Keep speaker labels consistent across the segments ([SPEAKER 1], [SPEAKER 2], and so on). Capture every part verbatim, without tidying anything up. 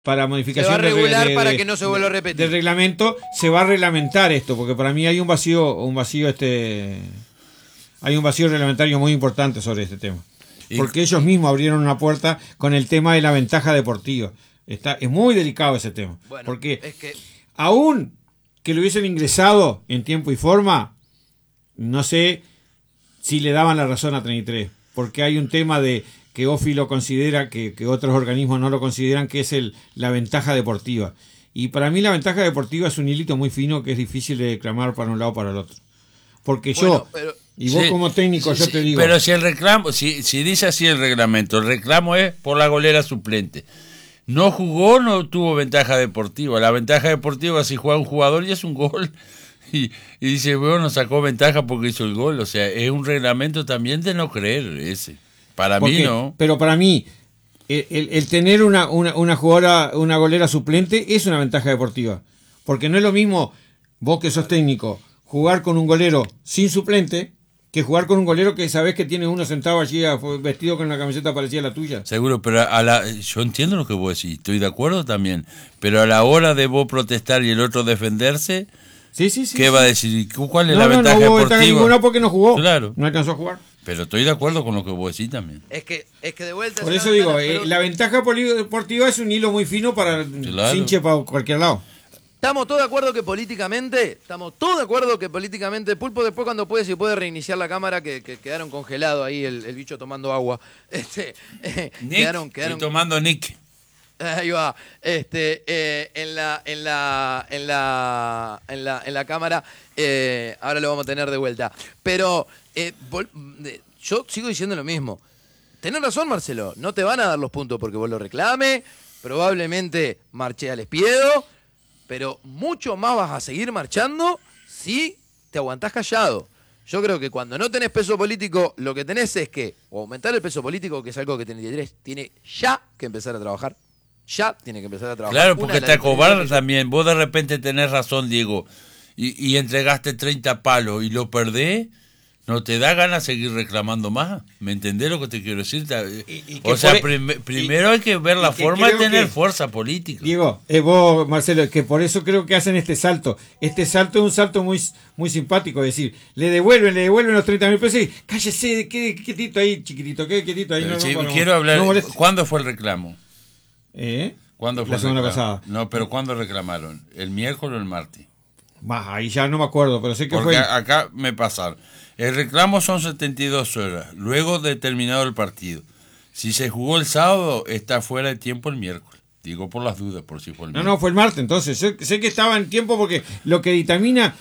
[SPEAKER 1] para modificación
[SPEAKER 2] se va a regular
[SPEAKER 1] de, de,
[SPEAKER 2] para
[SPEAKER 1] de,
[SPEAKER 2] que no se vuelva a repetir.
[SPEAKER 1] del reglamento, se va a reglamentar esto, porque para mí hay un vacío, un vacío este hay un vacío reglamentario muy importante sobre este tema. Porque ellos mismos abrieron una puerta con el tema de la ventaja deportiva. Está, es muy delicado ese tema.
[SPEAKER 2] Bueno,
[SPEAKER 1] porque
[SPEAKER 2] es que...
[SPEAKER 1] aún que lo hubiesen ingresado en tiempo y forma, no sé si le daban la razón a treinta y tres. Porque hay un tema de que OFI lo considera, que, que otros organismos no lo consideran, que es el la ventaja deportiva. Y para mí la ventaja deportiva es un hilito muy fino que es difícil de declamar para un lado o para el otro. Porque
[SPEAKER 2] bueno,
[SPEAKER 1] yo,
[SPEAKER 2] pero,
[SPEAKER 1] y vos
[SPEAKER 3] sí,
[SPEAKER 1] como técnico,
[SPEAKER 3] sí,
[SPEAKER 1] yo
[SPEAKER 3] sí,
[SPEAKER 1] te digo...
[SPEAKER 3] Pero si el reclamo, si, si dice así el reglamento, el reclamo es por la golera suplente. No jugó, no tuvo ventaja deportiva. La ventaja deportiva, si juega un jugador y es un gol. Y, y dice, bueno, sacó ventaja porque hizo el gol. O sea, es un reglamento también de no creer ese. Para
[SPEAKER 1] porque,
[SPEAKER 3] mí no.
[SPEAKER 1] Pero para mí, el, el, el tener una, una, una jugadora, una golera suplente es una ventaja deportiva. Porque no es lo mismo, vos que sos técnico, jugar con un golero sin suplente, que jugar con un golero que sabés que tiene uno sentado allí vestido con una camiseta parecida a la tuya.
[SPEAKER 3] Seguro, pero a la, yo entiendo lo que vos decís, estoy de acuerdo también. Pero a la hora de vos protestar y el otro defenderse,
[SPEAKER 1] sí, sí, sí,
[SPEAKER 3] ¿qué
[SPEAKER 1] sí.
[SPEAKER 3] va a decir? ¿Cuál es
[SPEAKER 1] no,
[SPEAKER 3] la
[SPEAKER 1] no,
[SPEAKER 3] ventaja
[SPEAKER 1] no hubo
[SPEAKER 3] deportiva?
[SPEAKER 1] ventaja ninguna porque no jugó.
[SPEAKER 3] Claro.
[SPEAKER 1] No alcanzó a jugar.
[SPEAKER 3] Pero estoy de acuerdo con lo que vos decís también.
[SPEAKER 2] Es que, es que de vuelta...
[SPEAKER 1] Por eso digo, eh, la ventaja deportiva es un hilo muy fino para
[SPEAKER 3] Claro.
[SPEAKER 1] cinche para cualquier lado.
[SPEAKER 2] Estamos todos de acuerdo que políticamente, estamos todos de acuerdo que políticamente, Pulpo después cuando puede, si puede reiniciar la cámara, que, que quedaron congelados ahí, el, el bicho tomando agua. Este, eh,
[SPEAKER 3] Nick,
[SPEAKER 2] quedaron, quedaron,
[SPEAKER 3] estoy tomando Nick.
[SPEAKER 2] ahí va, este, eh, en la, en la, en la, en la, en la cámara, eh, ahora lo vamos a tener de vuelta. Pero eh, vol, eh, yo sigo diciendo lo mismo. Tenés razón, Marcelo, no te van a dar los puntos porque vos lo reclame, probablemente marché al espiedo. Pero mucho más vas a seguir marchando si te aguantás callado. Yo creo que cuando no tenés peso político, lo que tenés es que o aumentar el peso político, que es algo que treinta y tres tiene ya que empezar a trabajar. Ya tiene que empezar a trabajar.
[SPEAKER 3] Claro,
[SPEAKER 2] Una
[SPEAKER 3] porque
[SPEAKER 2] de las
[SPEAKER 3] te acobarda
[SPEAKER 2] diferencias-
[SPEAKER 3] también. Vos de repente tenés razón, Diego, y, y entregaste treinta palos y lo perdés, no te da ganas de seguir reclamando más. ¿Me entendés lo que te quiero decir?
[SPEAKER 1] Y- y que
[SPEAKER 3] O sea,
[SPEAKER 1] por-
[SPEAKER 3] prim-
[SPEAKER 1] y-
[SPEAKER 3] primero hay que ver la
[SPEAKER 1] que
[SPEAKER 3] forma de
[SPEAKER 1] creo
[SPEAKER 3] tener
[SPEAKER 1] que-
[SPEAKER 3] fuerza política.
[SPEAKER 1] Diego, eh, vos, Marcelo, que por eso creo que hacen este salto. Este salto es un salto muy, muy simpático. Es decir, le devuelven, le devuelven los treinta mil pesos y cállese, quede quietito ahí, chiquitito, quede quietito ahí.
[SPEAKER 3] Pero
[SPEAKER 1] No,
[SPEAKER 3] sí,
[SPEAKER 1] no, no,
[SPEAKER 3] quiero
[SPEAKER 1] no,
[SPEAKER 3] hablar.
[SPEAKER 1] no moleste.
[SPEAKER 3] ¿Cuándo fue el reclamo?
[SPEAKER 1] ¿Eh?
[SPEAKER 3] ¿Cuándo fue
[SPEAKER 1] La
[SPEAKER 3] el
[SPEAKER 1] semana
[SPEAKER 3] reclamo?
[SPEAKER 1] pasada.
[SPEAKER 3] No, pero ¿cuándo reclamaron? ¿El miércoles o el martes?
[SPEAKER 1] Bah, ahí ya no me acuerdo, pero sé que
[SPEAKER 3] Porque
[SPEAKER 1] fue.
[SPEAKER 3] a- acá me pasaron. El reclamo son setenta y dos horas, luego de terminado el partido. Si se jugó el sábado, está fuera de tiempo el miércoles. Digo por las dudas, por si fue el
[SPEAKER 1] No,
[SPEAKER 3] miércoles.
[SPEAKER 1] no, fue el martes, entonces. Sé, sé que estaba en tiempo porque lo que dictamina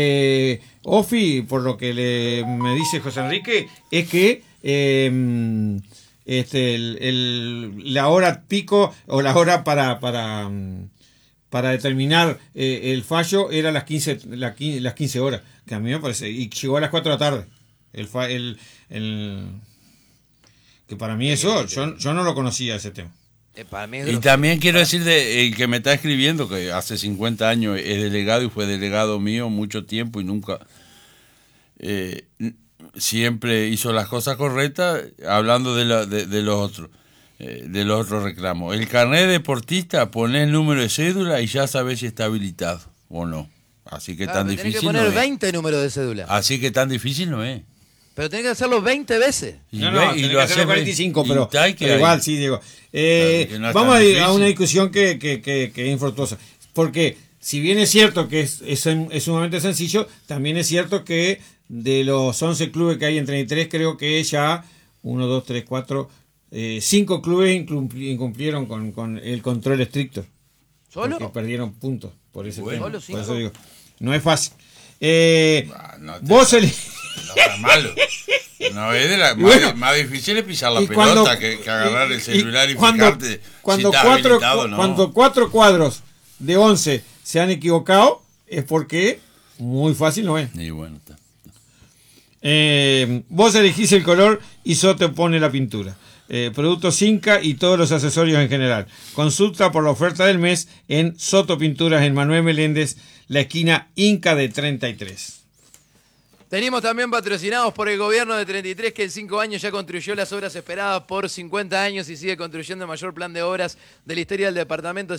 [SPEAKER 1] eh, OFI, por lo que le, me dice José Enrique, es que eh, este, el, el- la hora pico o la hora para para, para determinar eh, el fallo era las quince, la quince, las quince horas, que a mí me parece, y llegó a las cuatro de la tarde. El, fa- el, el que para mí eso, yo, yo no lo conocía ese tema.
[SPEAKER 2] Eh, para mí es
[SPEAKER 3] Y
[SPEAKER 2] grosero.
[SPEAKER 3] también quiero decir de el que me está escribiendo, que hace cincuenta años es delegado y fue delegado mío mucho tiempo y nunca eh, n- siempre hizo las cosas correctas, hablando de, la, de, de los otros eh, de los otros reclamos. El carnet de deportista, ponés el número de cédula y ya sabés si está habilitado o no. Así que
[SPEAKER 2] Claro,
[SPEAKER 3] tan
[SPEAKER 2] pero tenés
[SPEAKER 3] difícil
[SPEAKER 2] que poner
[SPEAKER 3] no es.
[SPEAKER 2] veinte números de cédula.
[SPEAKER 3] Así que tan difícil no es.
[SPEAKER 2] Pero tenés que hacerlo veinte veces.
[SPEAKER 3] Y
[SPEAKER 1] No,
[SPEAKER 3] ve-
[SPEAKER 1] no,
[SPEAKER 3] y
[SPEAKER 1] tenés
[SPEAKER 3] lo
[SPEAKER 1] que hacerlo
[SPEAKER 3] hacés-
[SPEAKER 1] cuarenta y cinco,
[SPEAKER 3] y
[SPEAKER 1] pero,
[SPEAKER 3] está y que
[SPEAKER 1] pero
[SPEAKER 3] hay.
[SPEAKER 1] igual, sí, Diego. Eh,
[SPEAKER 3] Claro, que no es
[SPEAKER 1] vamos
[SPEAKER 3] tan
[SPEAKER 1] a, ir a
[SPEAKER 3] difícil.
[SPEAKER 1] una discusión que, que, que, que es infructuosa. Porque si bien es cierto que es, es, es sumamente sencillo, también es cierto que de los once clubes que hay en treinta y tres, creo que ya uno, dos, tres, cuatro, cinco clubes incumpli- incumplieron con, con el control estricto.
[SPEAKER 2] ¿Solo?
[SPEAKER 1] Porque perdieron puntos por ese
[SPEAKER 3] Bueno.
[SPEAKER 1] tema.
[SPEAKER 2] ¿Solo
[SPEAKER 1] Por eso
[SPEAKER 2] cinco?
[SPEAKER 1] digo, no es fácil. Eh,
[SPEAKER 3] Ah, no te-
[SPEAKER 1] vos ele-
[SPEAKER 3] No está malo. No, es de la, más,
[SPEAKER 1] bueno,
[SPEAKER 3] más difícil es pisar la
[SPEAKER 1] y
[SPEAKER 3] pelota
[SPEAKER 1] cuando-
[SPEAKER 3] que, que agarrar
[SPEAKER 1] y-
[SPEAKER 3] el celular y,
[SPEAKER 1] cuando,
[SPEAKER 3] fijarte
[SPEAKER 1] cuando
[SPEAKER 3] si está
[SPEAKER 1] cuatro,
[SPEAKER 3] habilitado o no.
[SPEAKER 1] cuando cuatro cuadros de once se han equivocado, es porque muy fácil no es.
[SPEAKER 3] Y bueno, está.
[SPEAKER 1] Eh, vos elegís el color y Soto pone la pintura. Eh, productos Inca y todos los accesorios en general. Consulta por la oferta del mes en Soto Pinturas en Manuel Meléndez, la esquina Inca de treinta y tres.
[SPEAKER 2] Tenemos también patrocinados por el gobierno de treinta y tres, que en cinco años ya construyó las obras esperadas por cincuenta años y sigue construyendo el mayor plan de obras de la historia del departamento.